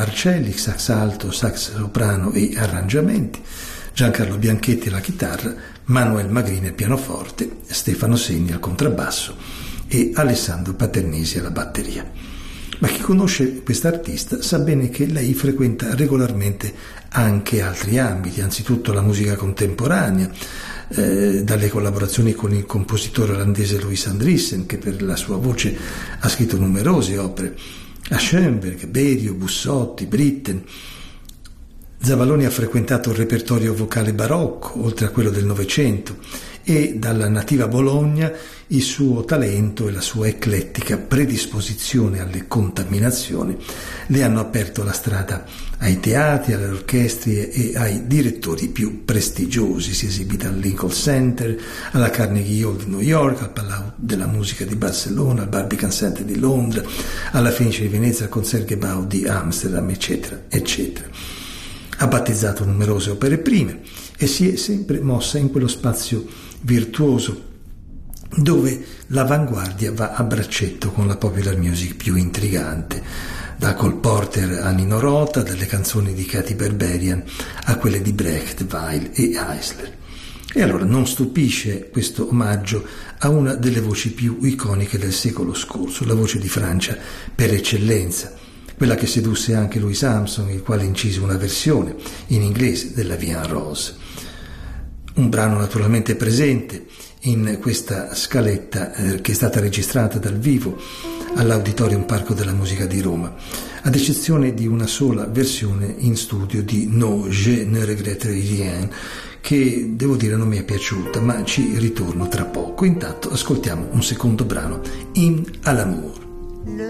Arcelli, sax alto, sax soprano e arrangiamenti, Giancarlo Bianchetti alla chitarra, Manuel Magrini al pianoforte, Stefano Segni al contrabbasso e Alessandro Paternesi alla batteria. Ma chi conosce quest'artista sa bene che lei frequenta regolarmente anche altri ambiti, anzitutto la musica contemporanea, dalle collaborazioni con il compositore olandese Louis Andriessen, che per la sua voce ha scritto numerose opere, a Schoenberg, Berio, Bussotti, Britten. Zavalloni ha frequentato il repertorio vocale barocco, oltre a quello del Novecento, e dalla nativa Bologna il suo talento e la sua eclettica predisposizione alle contaminazioni le hanno aperto la strada ai teatri, alle orchestre e ai direttori più prestigiosi. Si è esibita al Lincoln Center, alla Carnegie Hall di New York, al Palau della Musica di Barcellona, al Barbican Center di Londra, alla Fenice di Venezia, al Concertgebouw di Amsterdam, eccetera, eccetera. Ha battezzato numerose opere prime e si è sempre mossa in quello spazio virtuoso dove l'avanguardia va a braccetto con la popular music più intrigante, da Cole Porter a Nino Rota, dalle canzoni di Katy Berberian a quelle di Brecht, Weill e Eisler. E allora non stupisce questo omaggio a una delle voci più iconiche del secolo scorso, la voce di Francia per eccellenza, quella che sedusse anche Louis Armstrong, il quale incise una versione in inglese della Vie en Rose. Un brano naturalmente presente in questa scaletta che è stata registrata dal vivo all'Auditorium Parco della Musica di Roma, ad eccezione di una sola versione in studio di No, je ne regrette rien, che devo dire non mi è piaciuta, ma ci ritorno tra poco. Intanto ascoltiamo un secondo brano, Hymne à l'amour.